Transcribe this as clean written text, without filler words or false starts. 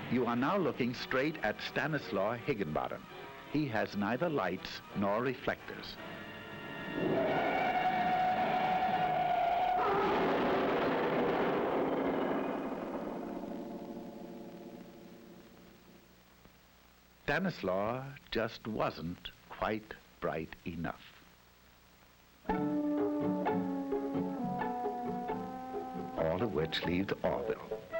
You are now looking straight at Stanislaw Higginbottom. He has neither lights nor reflectors. Stanislaw just wasn't quite bright enough. All of which leaves Orville.